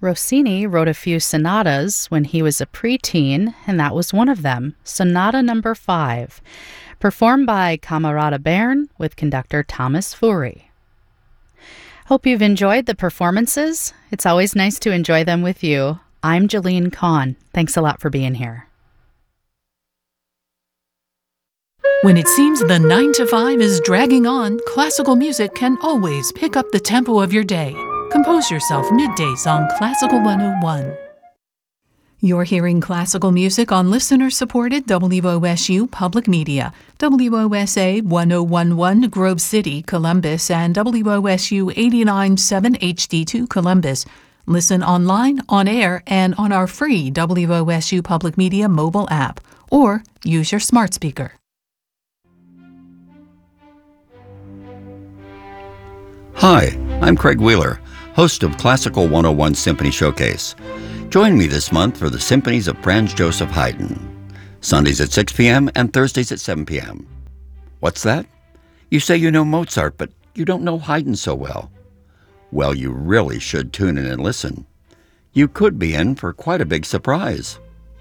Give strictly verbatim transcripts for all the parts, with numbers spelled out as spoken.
Rossini wrote a few sonatas when he was a preteen, and that was one of them, Sonata Number Five, performed by Camerata Bern with conductor Thomas Fury. Hope you've enjoyed the performances. It's always nice to enjoy them with you. I'm Jolene Kahn. Thanks a lot for being here. When it seems the nine to five is dragging on, classical music can always pick up the tempo of your day. Compose yourself middays on Classical one oh one. You're hearing classical music on listener-supported W O S U Public Media, W O S A ten eleven Grove City, Columbus, and W O S U eighty-nine point seven H D two Columbus. Listen online, on air, and on our free W O S U Public Media mobile app, or use your smart speaker. Hi, I'm Craig Wheeler, host of Classical one oh one Symphony Showcase. Join me this month for the symphonies of Franz Joseph Haydn, Sundays at six p.m. and Thursdays at seven p.m. What's that? You say you know Mozart, but you don't know Haydn so well. Well, you really should tune in and listen. You could be in for quite a big surprise.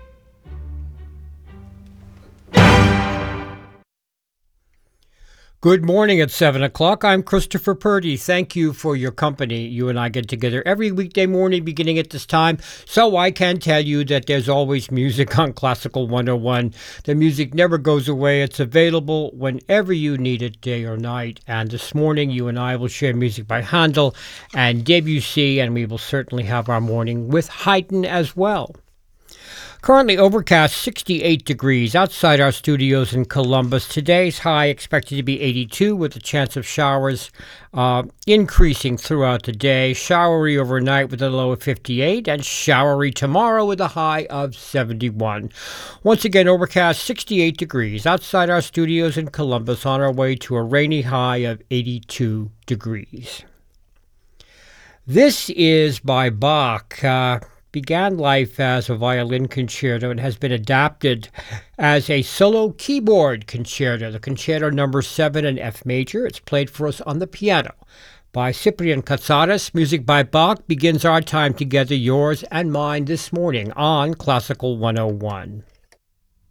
Good morning at seven o'clock. I'm Christopher Purdy. Thank you for your company. You and I get together every weekday morning beginning at this time, so I can tell you that there's always music on Classical one oh one. The music never goes away. It's available whenever you need it, day or night. And this morning, you and I will share music by Handel and Debussy, and we will certainly have our morning with Haydn as well. Currently overcast, sixty-eight degrees outside our studios in Columbus. Today's high expected to be eighty-two with a chance of showers uh, increasing throughout the day. Showery overnight with a low of fifty-eight and showery tomorrow with a high of seventy-one. Once again, overcast, sixty-eight degrees outside our studios in Columbus, on our way to a rainy high of eighty-two degrees. This is by Bach. Uh, began life as a violin concerto and has been adapted as a solo keyboard concerto, the Concerto Number seven in F major. It's played for us on the piano by Cyprian Katsaris. Music by Bach begins our time together, yours and mine, this morning on Classical one oh one.